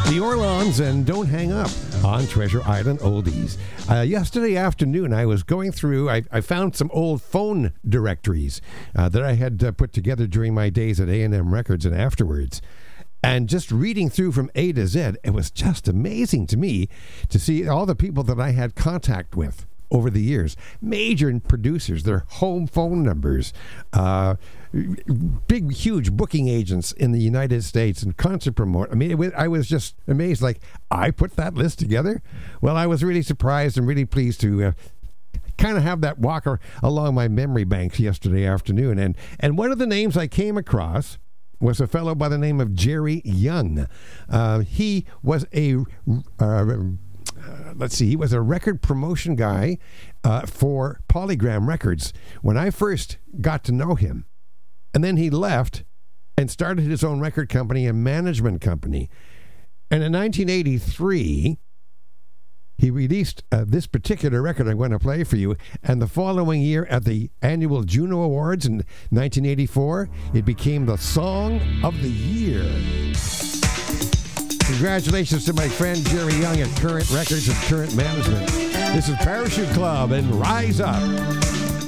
The Orlons and Don't Hang Up on Treasure Island Oldies. Yesterday afternoon, I was going through, I found some old phone directories that I had put together during my days at A&M Records and afterwards. And just reading through from A to Z, it was just amazing to me to see all the people that I had contact with over the years. Major producers, their home phone numbers, big, huge booking agents in the United States and concert promoter. I mean, I was just amazed. Like, I put that list together? Well, I was really surprised and really pleased to kind of have that walk along my memory banks yesterday afternoon. And one of the names I came across was a fellow by the name of Jerry Young. He was he was a record promotion guy for Polygram Records when I first got to know him. And then he left and started his own record company and management company. And in 1983, he released this particular record I'm going to play for you. And the following year at the annual Juno Awards in 1984, it became the Song of the Year. Congratulations to my friend Jerry Young at Current Records and Current Management. This is Parachute Club and Rise Up.